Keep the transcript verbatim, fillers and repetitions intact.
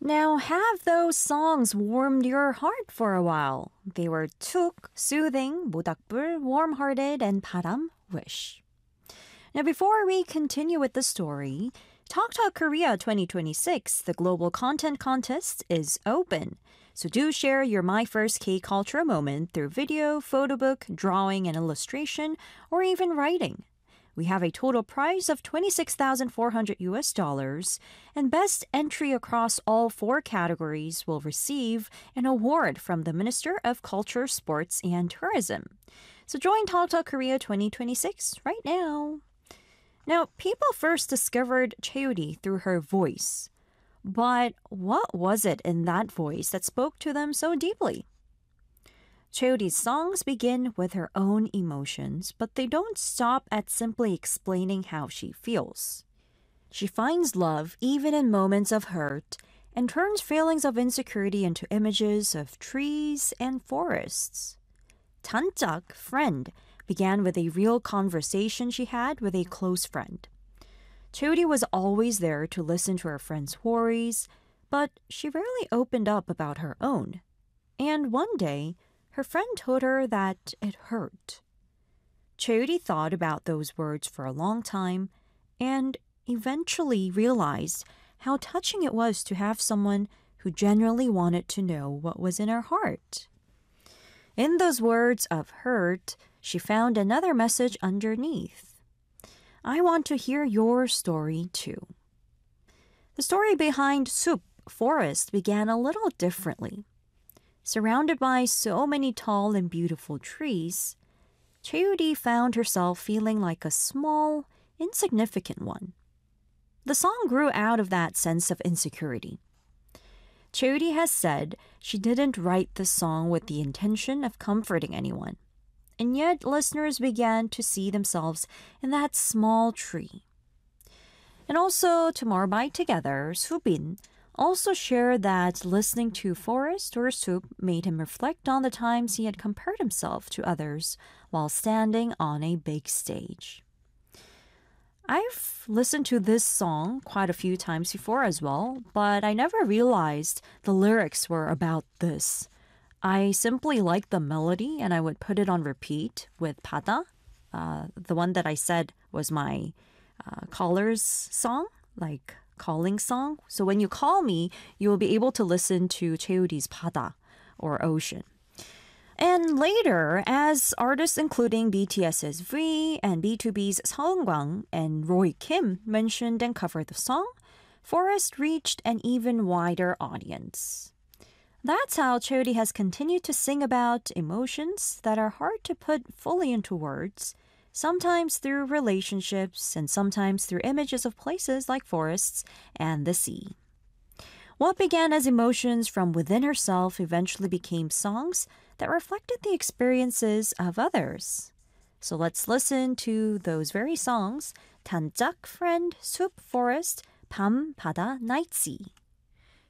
Now, have those songs warmed your heart for a while? They were 툭, soothing, 모닥불, warm-hearted, and 바람, wish. Now, before we continue with the story, Talk Talk Korea twenty twenty-six, the global content contest, is open. So do share your My First K-Culture moment through video, photo book, drawing, and illustration, or even writing. We have a total prize of twenty-six thousand four hundred U S dollars, and best entry across all four categories will receive an award from the Minister of Culture, Sports, and Tourism. So join Talk Talk Korea twenty twenty-six right now. Now, people first discovered Chaeyoori through her voice. But what was it in that voice that spoke to them so deeply? Chaeyoori's songs begin with her own emotions, but they don't stop at simply explaining how she feels. She finds love even in moments of hurt and turns feelings of insecurity into images of trees and forests. 단짝, friend, began with a real conversation she had with a close friend. Chaeyoori was always there to listen to her friend's worries, but she rarely opened up about her own. And one day, her friend told her that it hurt. Chaeyoori thought about those words for a long time and eventually realized how touching it was to have someone who genuinely wanted to know what was in her heart. In those words of hurt, she found another message underneath. I want to hear your story too. The story behind 숲, forest, began a little differently. Surrounded by so many tall and beautiful trees, Chaeyoori found herself feeling like a small, insignificant one. The song grew out of that sense of insecurity. Chaeyoori has said she didn't write the song with the intention of comforting anyone, and yet listeners began to see themselves in that small tree. And also, to Marbite Together, Subin also shared that listening to Forest or 숲 made him reflect on the times he had compared himself to others while standing on a big stage. I've listened to this song quite a few times before as well, but I never realized the lyrics were about this. I simply liked the melody and I would put it on repeat with 바다, uh, the one that I said was my uh, caller's song, like calling song. So when you call me, you will be able to listen to Chaeyoori's 바다, or ocean. And later, as artists including BTS's V and B two B's Seungkwan and Roy Kim mentioned and covered the song, Forest reached an even wider audience. That's how Chaeyoori has continued to sing about emotions that are hard to put fully into words, sometimes through relationships and sometimes through images of places like forests and the sea. What began as emotions from within herself eventually became songs that reflected the experiences of others. So let's listen to those very songs, 단짝, friend, 숲, forest, 밤, 바다, night, sea.